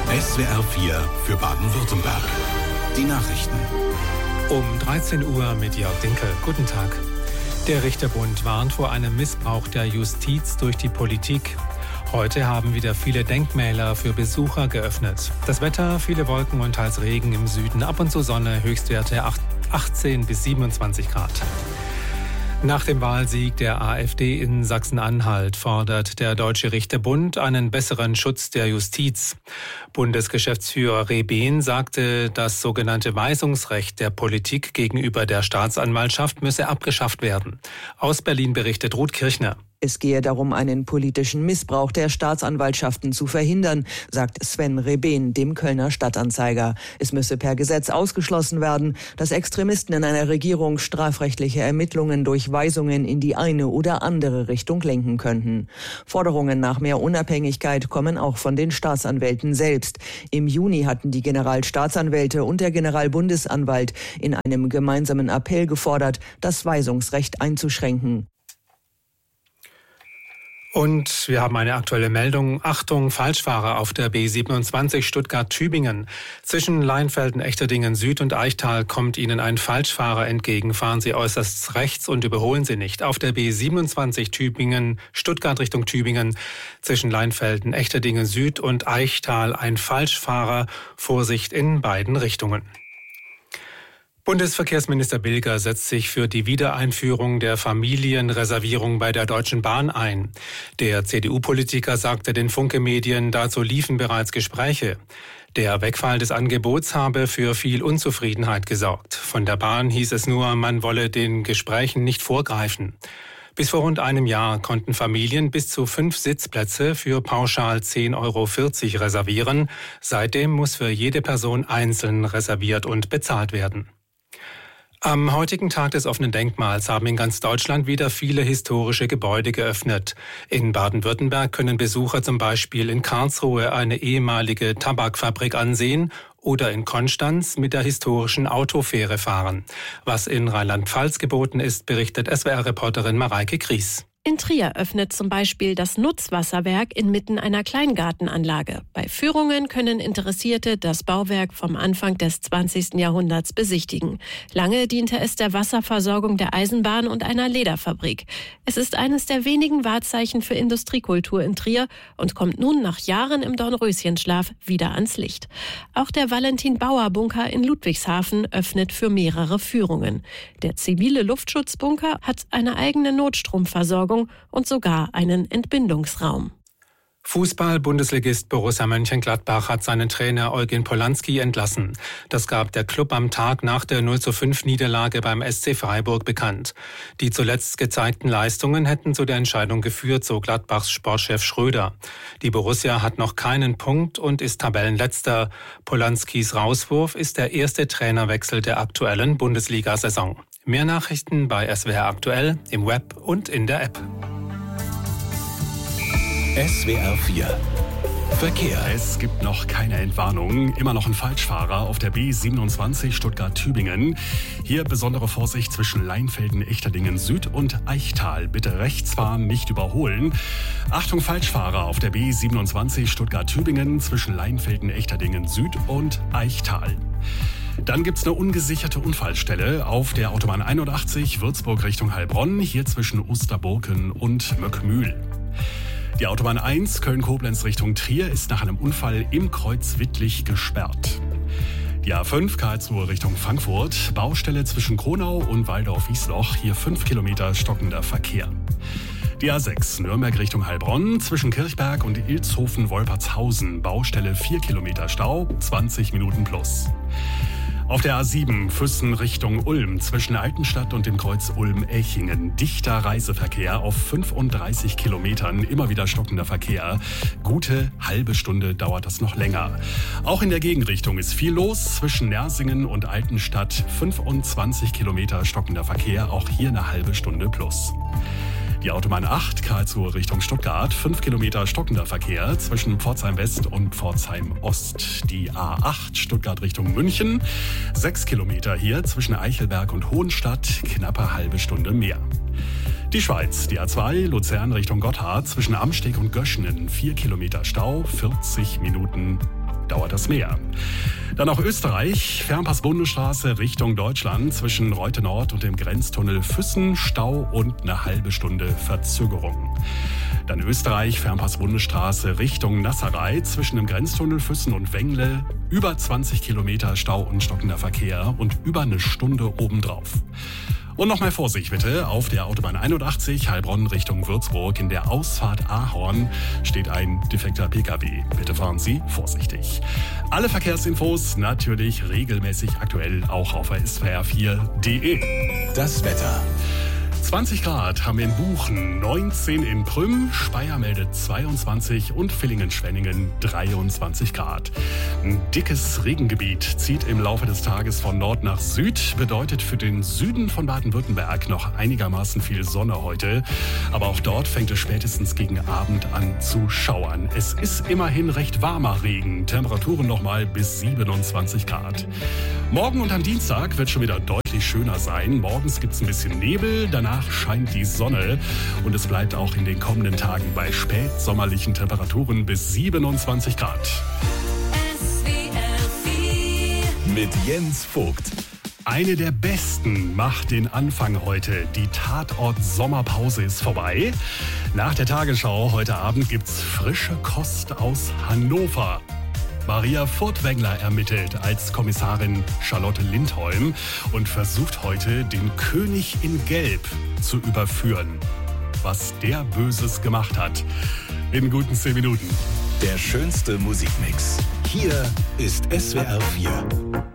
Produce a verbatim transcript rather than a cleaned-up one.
S W R vier für Baden-Württemberg. Die Nachrichten. Um dreizehn Uhr mit Jörg Dinkel. Guten Tag. Der Richterbund warnt vor einem Missbrauch der Justiz durch die Politik. Heute haben wieder viele Denkmäler für Besucher geöffnet. Das Wetter, viele Wolken und teils Regen im Süden, ab und zu Sonne, Höchstwerte achtzehn bis siebenundzwanzig Grad. Nach dem Wahlsieg der AfD in Sachsen-Anhalt fordert der Deutsche Richterbund einen besseren Schutz der Justiz. Bundesgeschäftsführer Rebehn sagte, das sogenannte Weisungsrecht der Politik gegenüber der Staatsanwaltschaft müsse abgeschafft werden. Aus Berlin berichtet Ruth Kirchner. Es gehe darum, einen politischen Missbrauch der Staatsanwaltschaften zu verhindern, sagt Sven Rebehn dem Kölner Stadtanzeiger. Es müsse per Gesetz ausgeschlossen werden, dass Extremisten in einer Regierung strafrechtliche Ermittlungen durch Weisungen in die eine oder andere Richtung lenken könnten. Forderungen nach mehr Unabhängigkeit kommen auch von den Staatsanwälten selbst. Im Juni hatten die Generalstaatsanwälte und der Generalbundesanwalt in einem gemeinsamen Appell gefordert, das Weisungsrecht einzuschränken. Und wir haben eine aktuelle Meldung. Achtung, Falschfahrer auf der B siebenundzwanzig Stuttgart-Tübingen. Zwischen Leinfelden, Echterdingen Süd und Eichtal kommt Ihnen ein Falschfahrer entgegen. Fahren Sie äußerst rechts und überholen Sie nicht. Auf der B siebenundzwanzig Tübingen, Stuttgart Richtung Tübingen, zwischen Leinfelden, Echterdingen Süd und Eichtal ein Falschfahrer. Vorsicht in beiden Richtungen. Bundesverkehrsminister Bilger setzt sich für die Wiedereinführung der Familienreservierung bei der Deutschen Bahn ein. Der C D U-Politiker sagte den Funke-Medien, dazu liefen bereits Gespräche. Der Wegfall des Angebots habe für viel Unzufriedenheit gesorgt. Von der Bahn hieß es nur, man wolle den Gesprächen nicht vorgreifen. Bis vor rund einem Jahr konnten Familien bis zu fünf Sitzplätze für pauschal zehn Euro vierzig reservieren. Seitdem muss für jede Person einzeln reserviert und bezahlt werden. Am heutigen Tag des offenen Denkmals haben in ganz Deutschland wieder viele historische Gebäude geöffnet. In Baden-Württemberg können Besucher zum Beispiel in Karlsruhe eine ehemalige Tabakfabrik ansehen oder in Konstanz mit der historischen Autofähre fahren. Was in Rheinland-Pfalz geboten ist, berichtet S W R-Reporterin Mareike Kries. In Trier öffnet zum Beispiel das Nutzwasserwerk inmitten einer Kleingartenanlage. Bei Führungen können Interessierte das Bauwerk vom Anfang des zwanzigsten Jahrhunderts besichtigen. Lange diente es der Wasserversorgung der Eisenbahn und einer Lederfabrik. Es ist eines der wenigen Wahrzeichen für Industriekultur in Trier und kommt nun nach Jahren im Dornröschenschlaf wieder ans Licht. Auch der Valentin-Bauer-Bunker in Ludwigshafen öffnet für mehrere Führungen. Der zivile Luftschutzbunker hat eine eigene Notstromversorgung und sogar einen Entbindungsraum. Fußball-Bundesligist Borussia Mönchengladbach hat seinen Trainer Eugen Polanski entlassen. Das gab der Club am Tag nach der null zu fünf Niederlage beim S C Freiburg bekannt. Die zuletzt gezeigten Leistungen hätten zu der Entscheidung geführt, so Gladbachs Sportchef Schröder. Die Borussia hat noch keinen Punkt und ist Tabellenletzter. Polanskis Rauswurf ist der erste Trainerwechsel der aktuellen Bundesliga-Saison. Mehr Nachrichten bei S W R aktuell, im Web und in der App. S W R vier Verkehr. Es gibt noch keine Entwarnung. Immer noch ein Falschfahrer auf der B siebenundzwanzig Stuttgart-Tübingen. Hier besondere Vorsicht zwischen Leinfelden, Echterdingen Süd und Eichtal. Bitte rechts fahren, nicht überholen. Achtung, Falschfahrer auf der B siebenundzwanzig Stuttgart-Tübingen zwischen Leinfelden, Echterdingen Süd und Eichtal. Dann gibt's eine ungesicherte Unfallstelle auf der Autobahn einundachtzig Würzburg Richtung Heilbronn, hier zwischen Osterburken und Möckmühl. Die Autobahn eins Köln-Koblenz Richtung Trier ist nach einem Unfall im Kreuz Wittlich gesperrt. Die A fünf Karlsruhe Richtung Frankfurt, Baustelle zwischen Kronau und Waldorf-Wiesloch, hier fünf Kilometer stockender Verkehr. Die A sechs Nürnberg Richtung Heilbronn, zwischen Kirchberg und Ilshofen-Wolpertshausen, Baustelle vier Kilometer Stau, zwanzig Minuten plus. Auf der A sieben Füssen Richtung Ulm, zwischen Altenstadt und dem Kreuz Ulm-Echingen, dichter Reiseverkehr auf fünfunddreißig Kilometern, immer wieder stockender Verkehr. Gute halbe Stunde dauert das noch länger. Auch in der Gegenrichtung ist viel los, zwischen Nersingen und Altenstadt fünfundzwanzig Kilometer stockender Verkehr, auch hier eine halbe Stunde plus. Die Autobahn acht Karlsruhe Richtung Stuttgart, fünf Kilometer stockender Verkehr zwischen Pforzheim West und Pforzheim Ost. Die A acht Stuttgart Richtung München, sechs Kilometer hier zwischen Eichelberg und Hohenstadt, knappe halbe Stunde mehr. Die Schweiz, die A zwei Luzern Richtung Gotthard, zwischen Amsteg und Göschenen, vier Kilometer Stau, vierzig Minuten dauert das mehr. Dann noch Österreich, Fernpass-Bundesstraße Richtung Deutschland zwischen Reute Nord und dem Grenztunnel Füssen, Stau und eine halbe Stunde Verzögerung. Dann Österreich, Fernpass-Bundesstraße Richtung Nasserei zwischen dem Grenztunnel Füssen und Wengle, über zwanzig Kilometer Stau und stockender Verkehr und über eine Stunde obendrauf. Und noch mal Vorsicht bitte, auf der Autobahn einundachtzig Heilbronn Richtung Würzburg in der Ausfahrt Ahorn steht ein defekter Pkw. Bitte fahren Sie vorsichtig. Alle Verkehrsinfos natürlich regelmäßig aktuell auch auf S W R vier punkt de. Das Wetter. zwanzig Grad haben wir in Buchen, neunzehn in Prüm, Speyer meldet zweiundzwanzig und Villingen-Schwenningen dreiundzwanzig Grad. Ein dickes Regengebiet zieht im Laufe des Tages von Nord nach Süd, bedeutet für den Süden von Baden-Württemberg noch einigermaßen viel Sonne heute. Aber auch dort fängt es spätestens gegen Abend an zu schauern. Es ist immerhin recht warmer Regen, Temperaturen nochmal bis siebenundzwanzig Grad. Morgen und am Dienstag wird schon wieder deutlich schöner sein. Morgens gibt es ein bisschen Nebel, danach scheint die Sonne und es bleibt auch in den kommenden Tagen bei spätsommerlichen Temperaturen bis siebenundzwanzig Grad. S W R vier mit Jens Vogt. Eine der besten macht den Anfang heute. Die Tatort-Sommerpause ist vorbei. Nach der Tagesschau heute Abend gibt's frische Kost aus Hannover. Maria Furtwängler ermittelt als Kommissarin Charlotte Lindholm und versucht heute, den König in Gelb zu überführen. Was der Böses gemacht hat. In guten zehn Minuten. Der schönste Musikmix. Hier ist S W R vier.